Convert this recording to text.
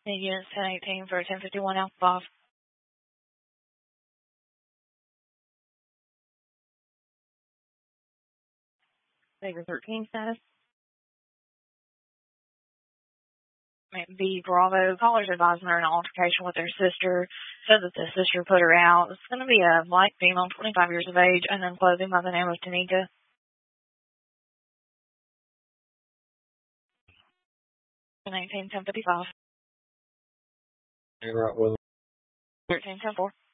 Units 1018 for 1051 Alpha 5. Figure 13 status. B Bravo. Caller's advising her in an altercation with her sister. Said that the sister put her out. It's going to be a black female, 25 years of age, and then clothing by the name of Tanika. 1018 1055. You're right with 13 10 4.